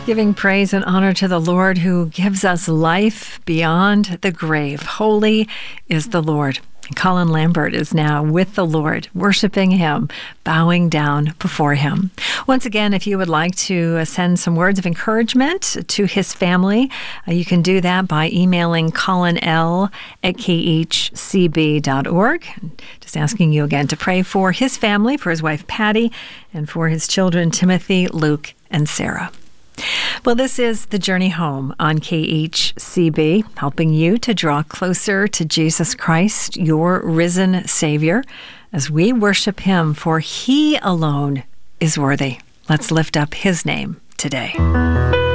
Giving praise and honor to the Lord who gives us life beyond the grave. Holy is the Lord. Colin Lambert is now with the Lord, worshiping Him, bowing down before Him. Once again, if you would like to send some words of encouragement to his family, you can do that by emailing colinl@khcb.org. Just asking you again to pray for his family, for his wife Patty, and for his children Timothy, Luke, and Sarah. Well, this is The Journey Home on KHCB, helping you to draw closer to Jesus Christ, your risen Savior, as we worship Him, for He alone is worthy. Let's lift up His name today.